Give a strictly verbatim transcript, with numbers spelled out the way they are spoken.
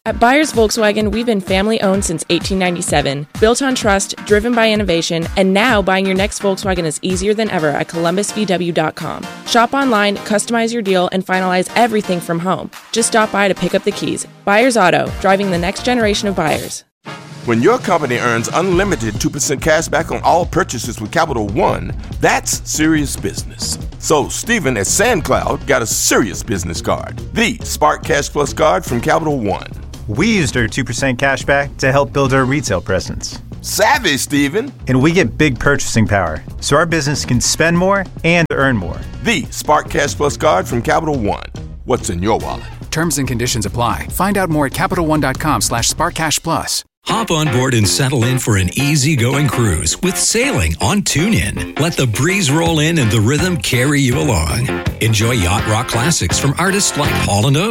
At Byers Volkswagen, we've been family-owned since eighteen ninety-seven, built on trust, driven by innovation, and now buying your next Volkswagen is easier than ever at columbus v w dot com. Shop online, customize your deal, and finalize everything from home. Just stop by to pick up the keys. Byers Auto, driving the next generation of buyers. When your company earns unlimited two percent cash back on all purchases with Capital One, that's serious business. So Stephen at SandCloud got a serious business card, the Spark Cash Plus card from Capital One. We used our two percent cash back to help build our retail presence. Savvy, Stephen. And we get big purchasing power, so our business can spend more and earn more. The Spark Cash Plus card from Capital One. What's in your wallet? Terms and conditions apply. Find out more at capital one dot com slash spark cash plus. Hop on board and settle in for an easy-going cruise with sailing on TuneIn. Let the breeze roll in and the rhythm carry you along. Enjoy yacht rock classics from artists like Hall and Oates.